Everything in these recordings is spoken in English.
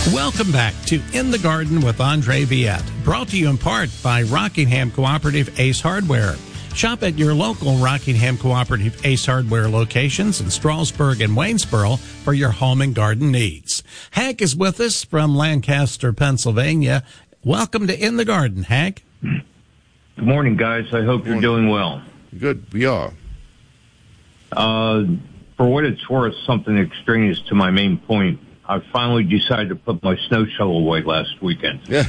Welcome back to In the Garden with Andre Viette, brought to you in part by Rockingham Cooperative Ace Hardware. Shop at your local Rockingham Cooperative Ace Hardware locations in Strasburg and Waynesboro for your home and garden needs. Hank is with us from Lancaster, Pennsylvania. Welcome to In the Garden, Hank. Good morning, guys. I hope you're doing well. Good, we are. For what it's worth, something extraneous to my main point, I finally decided to put my snow shovel away last weekend. I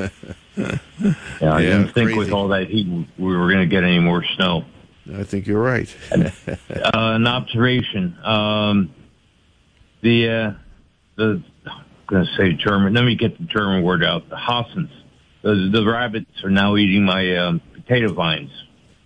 didn't think crazy. with all that heat we were going to get any more snow. I think you're right. An observation. I'm going to say German. Let me get the German word out. The Hassens. The rabbits are now eating my potato vines.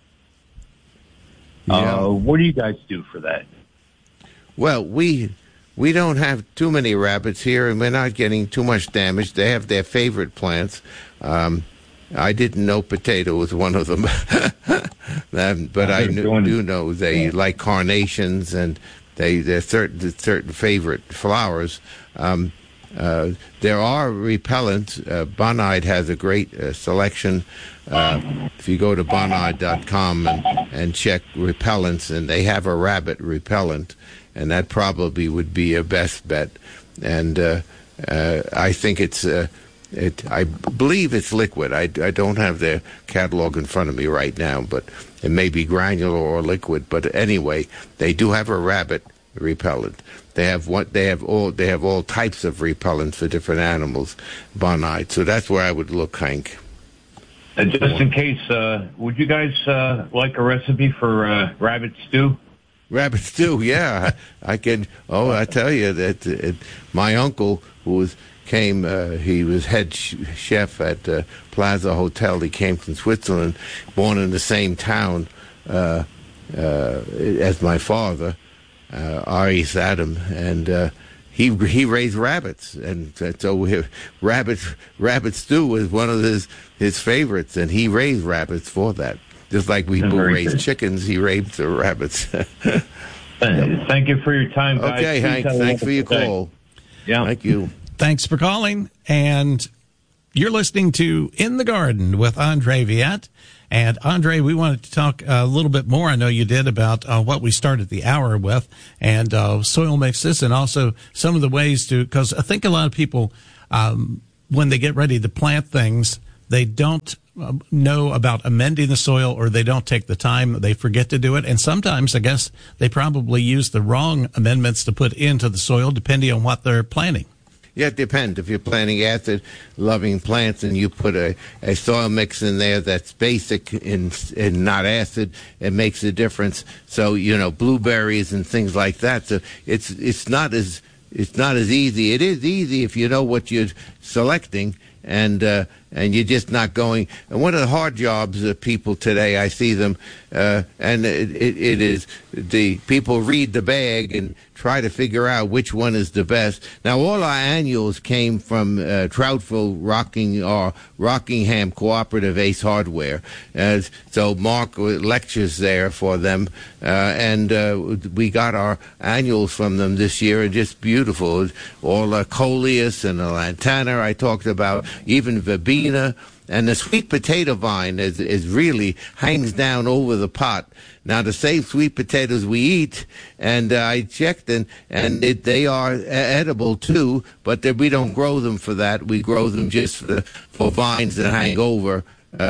What do you guys do for that? Well, we don't have too many rabbits here, and we're not getting too much damage. They have their favorite plants. I didn't know potato was one of them, but I do know they like carnations, and they're certain favorite flowers. There are repellents. Bonide has a great selection. If you go to bonide.com and check repellents, and they have a rabbit repellent, and that probably would be your best bet. And I think I believe it's liquid. I don't have their catalog in front of me right now, but it may be granular or liquid. But anyway, they do have a rabbit repellent. They have all types of repellents for different animals, Bonide. So that's where I would look, Hank. Just in case, would you guys like a recipe for rabbit stew? Rabbit stew, yeah. I can. Oh, I tell you that my uncle, he was head chef at Plaza Hotel. He came from Switzerland, born in the same town as my father, Aris Adam, and he raised rabbits, and so rabbit stew was one of his favorites, and he raised rabbits for that. Just like we raise chickens, he raised the rabbits. Thank you for your time, guys. Okay, Hank, thanks for your call. Yeah. Thank you. Thanks for calling. And you're listening to In the Garden with Andre Viette. And Andre, we wanted to talk a little bit more. I know you did about what we started the hour with, and soil mixes, and also some of the ways to, because I think a lot of people, when they get ready to plant things, they don't know about amending the soil, or they don't take the time. They forget to do it. And sometimes, I guess, they probably use the wrong amendments to put into the soil, depending on what they're planting. Yeah, it depends. If you're planting acid-loving plants and you put a soil mix in there that's basic and not acid, it makes a difference. So, blueberries and things like that. So it's not as easy. It is easy if you know what you're selecting, and you're just not going. And one of the hard jobs of people today, I see them, and it is the people read the bag and try to figure out which one is the best. Now, all our annuals came from Troutville, Rockingham Cooperative Ace Hardware. So Mark lectures there for them, and we got our annuals from them this year, and just beautiful. All Coleus and the Lantana I talked about, even Verbena. And the sweet potato vine is really hangs down over the pot. Now, the same sweet potatoes we eat, and I checked, and they are edible too, but we don't grow them for that. We grow them just for vines that hang over.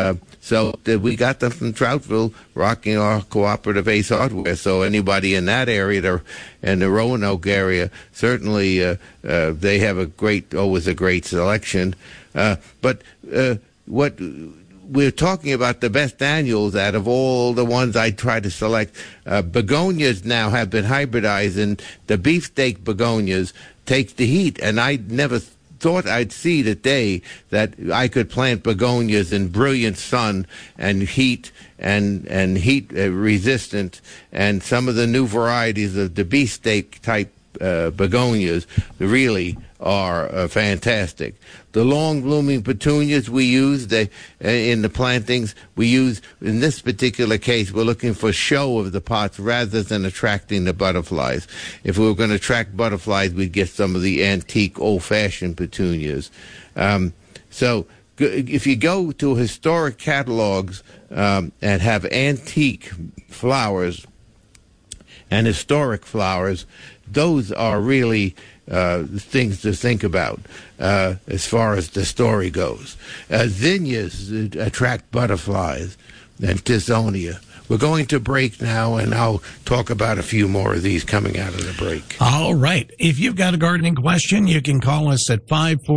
So we got them from Troutville, Rockingham Cooperative Ace Hardware. So anybody in that area, in the Roanoke area, certainly they have always a great selection. But what we're talking about, the best annuals out of all the ones I try to select, begonias now have been hybridized, and the beefsteak begonias take the heat, and I never thought I'd see the day that I could plant begonias in brilliant sun and heat and heat resistant, and some of the new varieties of the beefsteak type begonias really are fantastic. The long blooming petunias we use in the plantings, in this particular case, we're looking for show of the pots rather than attracting the butterflies. If we were going to attract butterflies, we'd get some of the antique old-fashioned petunias. So if you go to historic catalogs and have antique flowers and historic flowers, those are really things to think about as far as the story goes. Zinnias attract butterflies and Tizzonia. We're going to break now, and I'll talk about a few more of these coming out of the break. All right. If you've got a gardening question, you can call us at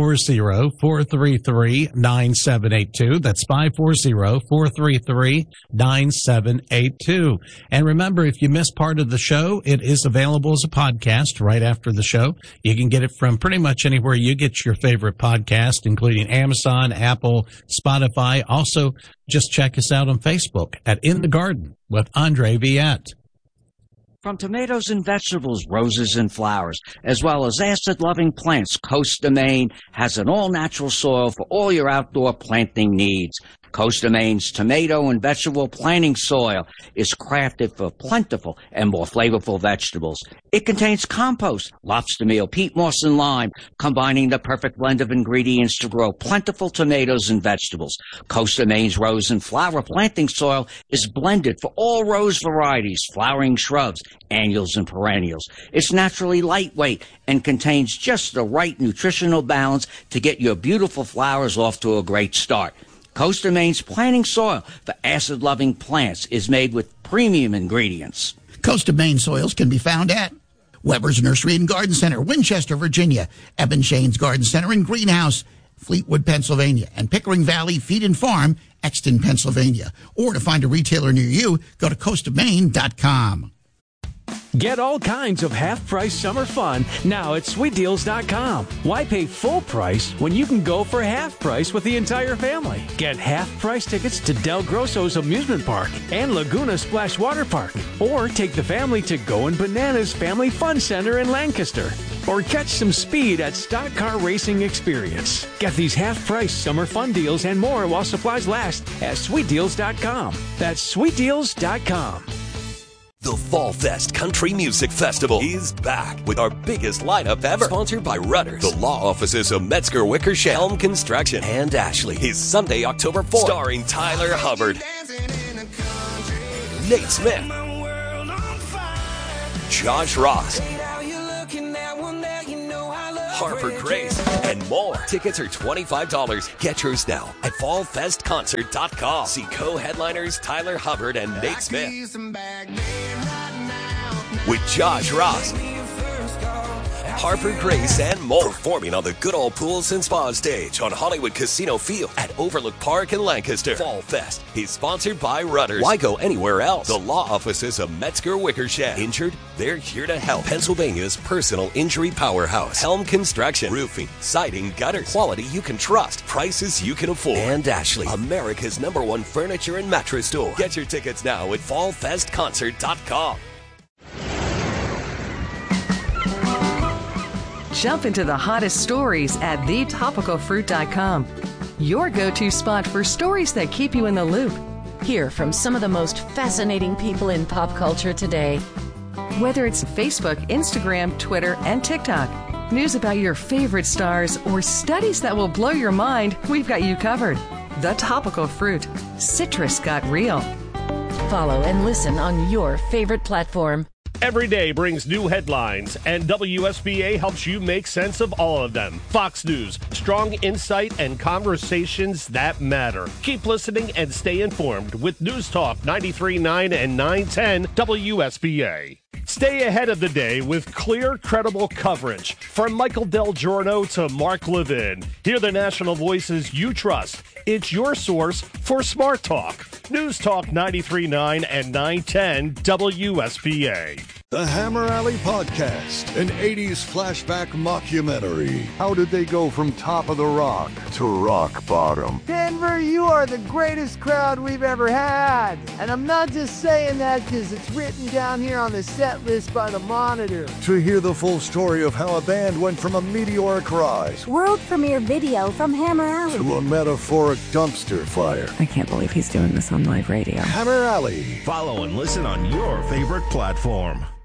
540-433-9782. That's 540-433-9782. And remember, if you missed part of the show, it is available as a podcast right after the show. You can get it from pretty much anywhere you get your favorite podcast, including Amazon, Apple, Spotify. Also, just check us out on Facebook at In the Garden with Andre Viette. From tomatoes and vegetables, roses and flowers, as well as acid-loving plants, Coast of Maine has an all-natural soil for all your outdoor planting needs. Coast of Maine's tomato and vegetable planting soil is crafted for plentiful and more flavorful vegetables. It contains compost, lobster meal, peat moss, and lime, combining the perfect blend of ingredients to grow plentiful tomatoes and vegetables. Coast of Maine's rose and flower planting soil is blended for all rose varieties, flowering shrubs, annuals, and perennials. It's naturally lightweight and contains just the right nutritional balance to get your beautiful flowers off to a great start. Coast of Maine's planting soil for acid-loving plants is made with premium ingredients. Coast of Maine soils can be found at Weber's Nursery and Garden Center, Winchester, Virginia, Eben Shane's Garden Center and Greenhouse, Fleetwood, Pennsylvania, and Pickering Valley Feed and Farm, Exton, Pennsylvania. Or to find a retailer near you, go to coastofmaine.com. Get all kinds of half-price summer fun now at SweetDeals.com. Why pay full price when you can go for half price with the entire family? Get half-price tickets to Del Grosso's Amusement Park and Laguna Splash Water Park. Or take the family to Goin' Bananas Family Fun Center in Lancaster. Or catch some speed at Stock Car Racing Experience. Get these half-price summer fun deals and more while supplies last at SweetDeals.com. That's SweetDeals.com. The Fall Fest Country Music Festival is back with our biggest lineup ever. Sponsored by Rudders, the law offices of Metzger Wickersham, Helm Construction, and Ashley. Is Sunday, October 4th. Starring Tyler Hubbard, Nate Smith, Josh Ross, Harper Grace, and more. Tickets are $25. Get yours now at fallfestconcert.com. See co-headliners Tyler Hubbard and Nate Smith with Josh Ross, Harper Grace, and more. Performing on the Good Old Pools and Spa stage on Hollywood Casino Field at Overlook Park in Lancaster. Fall Fest is sponsored by Rudders. Why go anywhere else? The law offices of Metzger Wickersham. Injured? They're here to help. Pennsylvania's personal injury powerhouse. Helm Construction. Roofing, siding, gutters. Quality you can trust. Prices you can afford. And Ashley, America's #1 furniture and mattress store. Get your tickets now at fallfestconcert.com. Jump into the hottest stories at thetopicalfruit.com. Your go-to spot for stories that keep you in the loop. Hear from some of the most fascinating people in pop culture today. Whether it's Facebook, Instagram, Twitter, and TikTok, news about your favorite stars, or studies that will blow your mind, we've got you covered. The Topical Fruit. Citrus got real. Follow and listen on your favorite platform. Every day brings new headlines, and WSBA helps you make sense of all of them. Fox News, strong insight and conversations that matter. Keep listening and stay informed with News Talk 93.9 and 910 WSBA. Stay ahead of the day with clear, credible coverage. From Michael Del Giorno to Mark Levin. Hear the national voices you trust. It's your source for Smart Talk. News Talk 93.9 and 910 WSBA. The Hammer Alley Podcast, an 80s flashback mockumentary. How did they go from top of the rock to rock bottom? Denver, you are the greatest crowd we've ever had. And I'm not just saying that because it's written down here on the set list by the Monitor. To hear the full story of how a band went from a meteoric rise, world premiere video from Hammer Alley, to a metaphoric dumpster fire. I can't believe he's doing this on live radio. Hammer Alley. Follow and listen on your favorite platform.